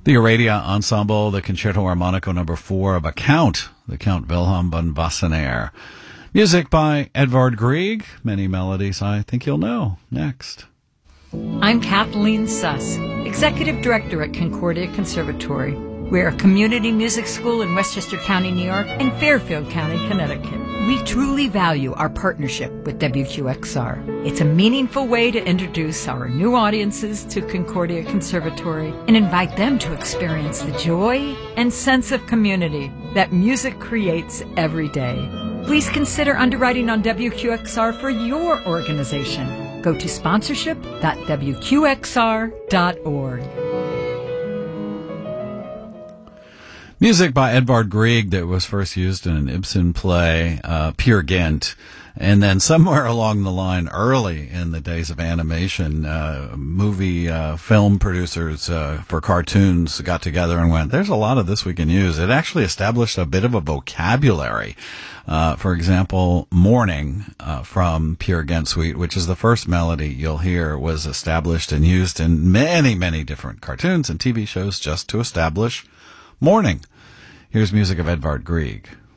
The Aradia Ensemble, the Concerto Armonico No. 4 of the Count Wilhelm von Wassenaer. Music by Edvard Grieg. Many melodies I think you'll know. Next. I'm Kathleen Suss, Executive Director at Concordia Conservatory. We're a community music school in Westchester County, New York, and Fairfield County, Connecticut. We truly value our partnership with WQXR. It's a meaningful way to introduce our new audiences to Concordia Conservatory and invite them to experience the joy and sense of community that music creates every day. Please consider underwriting on WQXR for your organization. Go to sponsorship.wqxr.org. Music by Edvard Grieg that was first used in an Ibsen play, Peer Gynt. And then somewhere along the line, early in the days of animation, film producers for cartoons got together and went, there's a lot of this we can use. It actually established a bit of a vocabulary. For example, Morning from Peer Gynt Suite, which is the first melody you'll hear, was established and used in many, many different cartoons and TV shows just to establish morning. Here's music of Edvard Grieg.